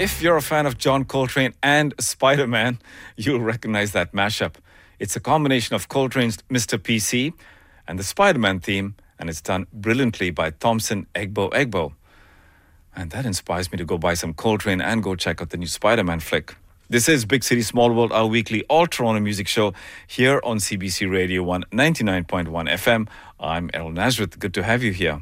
If you're a fan of John Coltrane and Spider-Man, you'll recognize that mashup. It's a combination of Coltrane's Mr. PC and the Spider-Man theme, and it's done brilliantly by Thompson Egbo. And that inspires me to go buy some Coltrane and go check out the new Spider-Man flick. This is Big City Small World, our weekly all-Toronto music show here on CBC Radio 199.1 FM. I'm Errol Nazareth. Good to have you here.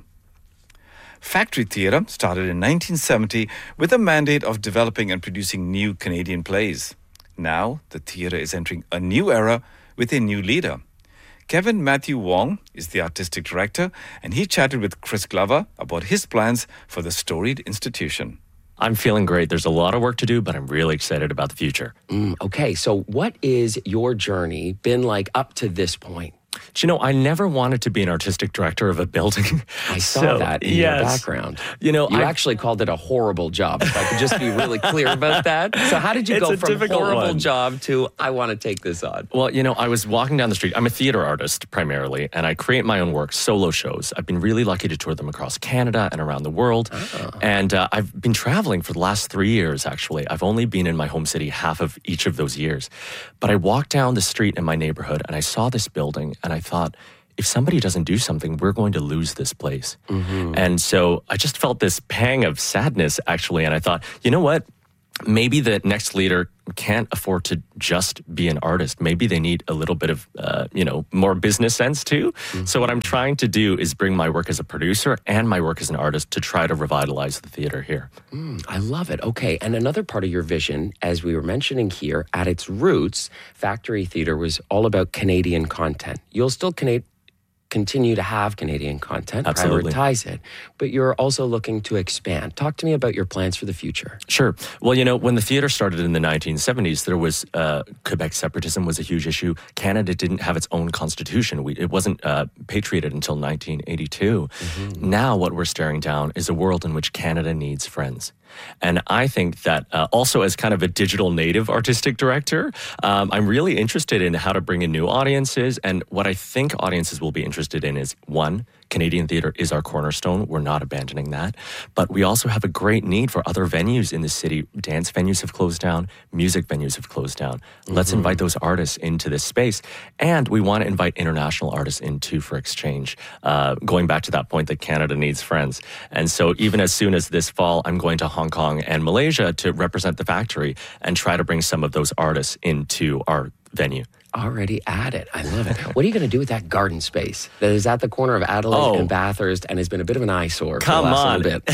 Factory Theatre started in 1970 with a mandate of developing and producing new Canadian plays. Now, the theatre is entering a new era with a new leader. Kevin Matthew Wong is the artistic director, and he chatted with Chris Glover about his plans for the storied institution. I'm feeling great. There's a lot of work to do, but I'm really excited about the future. Okay, so what is your journey been like up to this point? Do you know, I never wanted to be an artistic director of a building. I saw that in your background. You actually called it a horrible job, if I could just be really clear about that. So how did you go from horrible job to I want to take this on? Well, I was walking down the street. I'm a theater artist primarily, and I create my own work, solo shows. I've been really lucky to tour them across Canada and around the world. And I've been traveling for the last 3 years, actually. I've only been in my home city half of each of those years. But I walked down the street in my neighborhood, and I saw this building, and I thought, if somebody doesn't do something, we're going to lose this place. And so I just felt this pang of sadness, actually. And I thought, you know what? Maybe the next leader can't afford to just be an artist. Maybe they need a little bit of, more business sense too. So what I'm trying to do is bring my work as a producer and my work as an artist to try to revitalize the theater here. I love it. Okay. And another part of your vision, as we were mentioning here, at its roots, Factory Theatre was all about Canadian content. You'll still continue to have Canadian content, Absolutely. prioritize it, but you're also looking to expand. Talk to me about your plans for the future. Sure. Well, when the theater started in the 1970s, there was Quebec separatism was a huge issue. Canada didn't have its own constitution. It wasn't patrioted until 1982. Now what we're staring down is a world in which Canada needs friends. And I think that also as kind of a digital native artistic director, I'm really interested in how to bring in new audiences. And what I think audiences will be interested in is, one, Canadian theater is our cornerstone. We're not abandoning that. But we also have a great need for other venues in the city. Dance venues have closed down. Music venues have closed down. Let's invite those artists into this space. And we want to invite international artists in too for exchange. Going back to that point that Canada needs friends. And so even as soon as this fall, I'm going to Hong Kong and Malaysia to represent the factory and try to bring some of those artists into our venue. Already at it. I love it. What are you going to do with that garden space that is at the corner of Adelaide and Bathurst and has been a bit of an eyesore for the last little bit?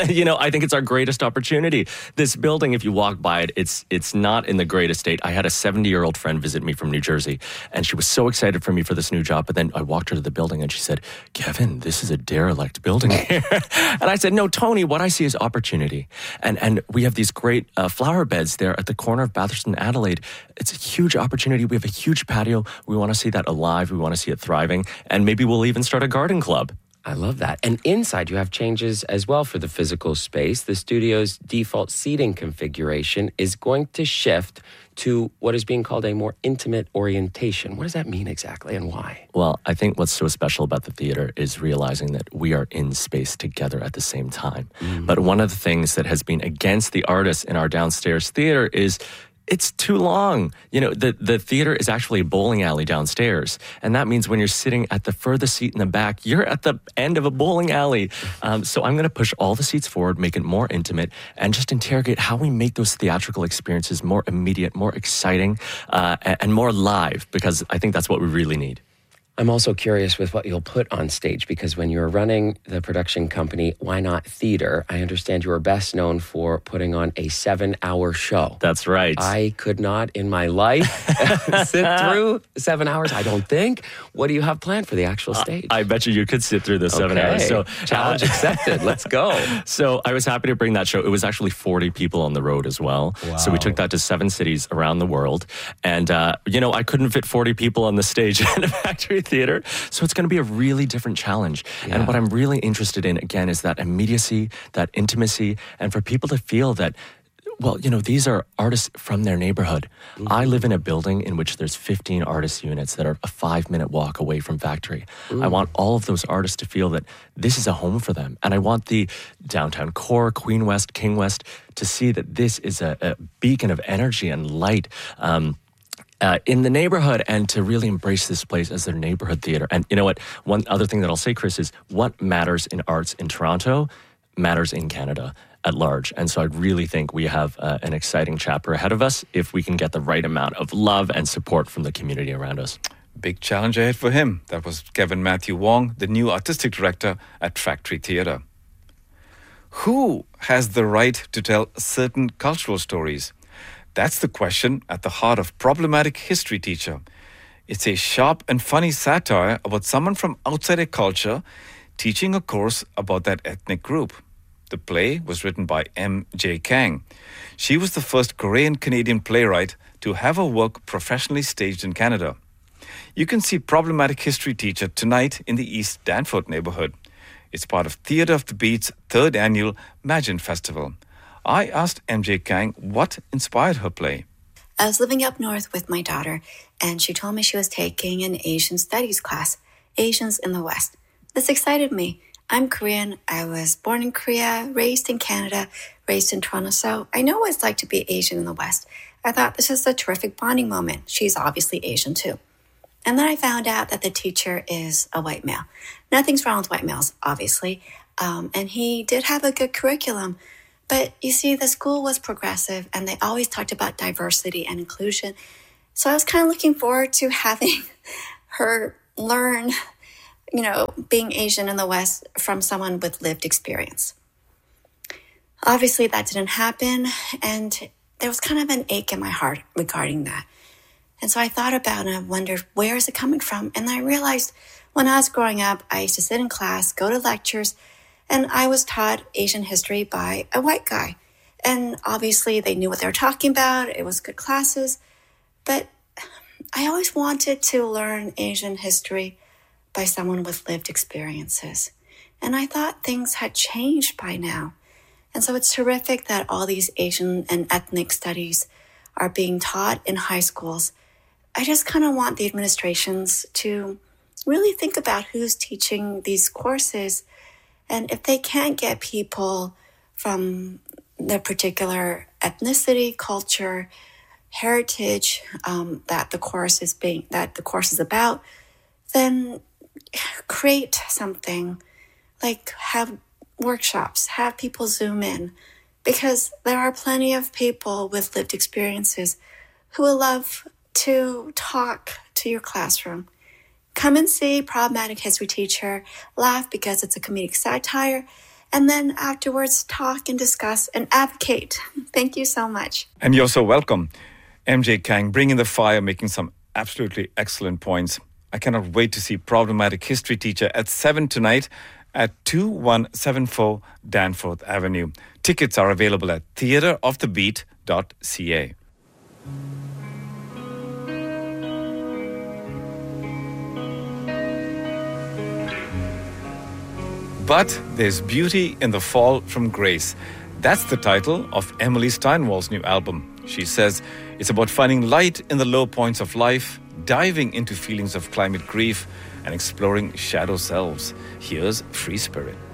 I think it's our greatest opportunity. This building, if you walk by it, it's not in the greatest state. I had a 70-year-old friend visit me from New Jersey, and she was so excited for me for this new job. But then I walked her to the building, and she said, "Kevin, this is a derelict building here." And I said, "No, Tony, what I see is opportunity. And we have these great flower beds there at the corner of Bathurst and Adelaide. It's a huge opportunity. We have a huge patio. We want to see that alive. We want to see it thriving. And maybe we'll even start a garden club." I love that. And inside, you have changes as well for the physical space. The studio's default seating configuration is going to shift to what is being called a more intimate orientation. What does that mean exactly and why? Well, I think what's so special about the theater is realizing that we are in space together at the same time. But one of the things that has been against the artists in our downstairs theater is it's too long. The theater is actually a bowling alley downstairs. And that means when you're sitting at the furthest seat in the back, you're at the end of a bowling alley. So I'm going to push all the seats forward, make it more intimate, and just interrogate how we make those theatrical experiences more immediate, more exciting, and more live, because I think that's what we really need. I'm also curious with what you'll put on stage, because when you're running the production company, Why Not Theater, I understand you are best known for putting on a 7-hour show. That's right. I could not in my life sit through 7 hours, I don't think. What do you have planned for the actual stage? I bet you could sit through the 7 hours. So challenge accepted. Let's go. So I was happy to bring that show. It was actually 40 people on the road as well. Wow. So we took that to 7 cities around the world. And, I couldn't fit 40 people on the stage at a factory theater. So it's going to be a really different challenge. Yeah. And what I'm really interested in, again, is that immediacy, that intimacy, and for people to feel that Well, these are artists from their neighborhood. Mm-hmm. I live in a building in which there's 15 artist units that are a 5-minute walk away from Factory. Mm. I want all of those artists to feel that this is a home for them. And I want the downtown core, Queen West, King West, to see that this is a beacon of energy and light in the neighborhood, and to really embrace this place as their neighborhood theater. And you know what? One other thing that I'll say, Chris, is what matters in arts in Toronto matters in Canada at large. And so I really think we have an exciting chapter ahead of us if we can get the right amount of love and support from the community around us. Big challenge ahead for him. That was Kevin Matthew Wong, the new artistic director at Factory Theatre. Who has the right to tell certain cultural stories? That's the question at the heart of Problematic History Teacher. It's a sharp and funny satire about someone from outside a culture teaching a course about that ethnic group. The play was written by M.J. Kang. She was the first Korean-Canadian playwright to have her work professionally staged in Canada. You can see Problematic History Teacher tonight in the East Danforth neighborhood. It's part of Theatre of the Beat's 3rd annual Magin Festival. I asked M.J. Kang what inspired her play. I was living up north with my daughter, and she told me she was taking an Asian studies class, Asians in the West. This excited me. I'm Korean. I was born in Korea, raised in Canada, raised in Toronto, so I know what it's like to be Asian in the West. I thought this is a terrific bonding moment. She's obviously Asian too. And then I found out that the teacher is a white male. Nothing's wrong with white males, obviously, and he did have a good curriculum. But you see, the school was progressive, and they always talked about diversity and inclusion. So I was kind of looking forward to having her learn, being Asian in the West from someone with lived experience. Obviously, that didn't happen, and there was kind of an ache in my heart regarding that. And so I thought about it, and I wondered, where is it coming from? And I realized when I was growing up, I used to sit in class, go to lectures, and I was taught Asian history by a white guy. And obviously they knew what they were talking about. It was good classes. But I always wanted to learn Asian history by someone with lived experiences. And I thought things had changed by now. And so it's terrific that all these Asian and ethnic studies are being taught in high schools. I just kind of want the administrations to really think about who's teaching these courses. And if they can't get people from their particular ethnicity, culture, heritage that the course is about, then create something like have workshops, have people Zoom in, because there are plenty of people with lived experiences who will love to talk to your classroom. Come and see Problematic History Teacher, laugh because it's a comedic satire, and then afterwards talk and discuss and advocate. Thank you so much. And you're so welcome. M.J. Kang, bringing the fire, making some absolutely excellent points. I cannot wait to see Problematic History Teacher at 7 tonight at 2174 Danforth Avenue. Tickets are available at theatreofthebeat.ca. But there's beauty in the fall from grace. That's the title of Emily Steinwall's new album. She says it's about finding light in the low points of life, diving into feelings of climate grief, and exploring shadow selves. Here's Free Spirit.